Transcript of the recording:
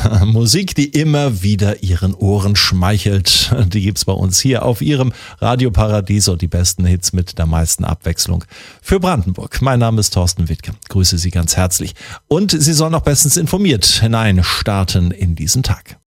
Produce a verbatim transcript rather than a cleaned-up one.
Musik, die immer wieder Ihren Ohren schmeichelt. Die gibt's bei uns hier auf Ihrem Radioparadies und die besten Hits mit der meisten Abwechslung für Brandenburg. Mein Name ist Thorsten Wittke. Grüße Sie ganz herzlich. Und Sie sollen auch bestens informiert hineinstarten in diesen Tag.